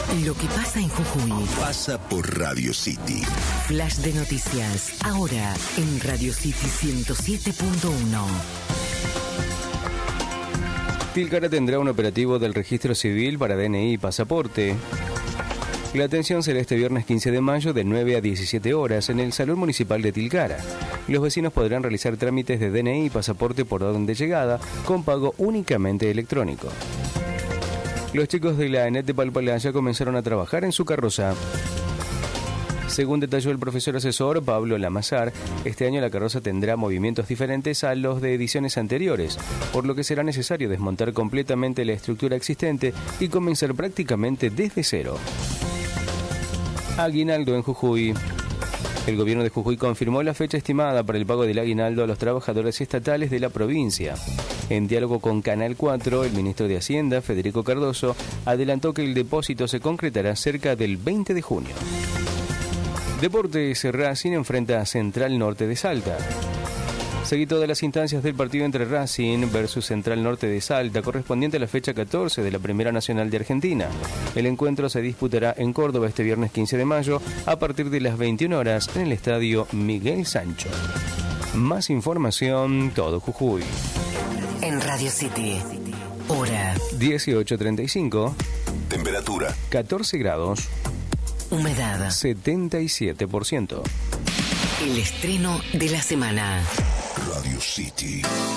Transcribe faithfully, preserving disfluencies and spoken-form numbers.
Lo que pasa en Jujuy pasa por Radio City. Flash de noticias, ahora en Radio City ciento siete punto uno. Tilcara tendrá un operativo del registro civil para D N I y pasaporte. La atención será este viernes quince de mayo de nueve a diecisiete horas en el Salón Municipal de Tilcara. Los vecinos podrán realizar trámites de D N I y pasaporte por orden de llegada con pago únicamente electrónico. Los chicos de la ENET de Palpalaya comenzaron a trabajar en su carroza. Según detalló el profesor asesor Pablo Lamazar, este año la carroza tendrá movimientos diferentes a los de ediciones anteriores, por lo que será necesario desmontar completamente la estructura existente y comenzar prácticamente desde cero. Aguinaldo en Jujuy. El gobierno de Jujuy confirmó la fecha estimada para el pago del aguinaldo a los trabajadores estatales de la provincia. En diálogo con Canal cuatro, el ministro de Hacienda, Federico Cardoso, adelantó que el depósito se concretará cerca del veinte de junio. Deportes, Racing enfrenta a Central Norte de Salta. Seguí todas las instancias del partido entre Racing versus Central Norte de Salta, correspondiente a la fecha catorce de la Primera Nacional de Argentina. El encuentro se disputará en Córdoba este viernes quince de mayo a partir de las veintiuna horas en el estadio Miguel Sancho. Más información, todo Jujuy. En Radio City, hora dieciocho treinta y cinco. Temperatura catorce grados. Humedad setenta y siete por ciento. El estreno de la semana. Radio City.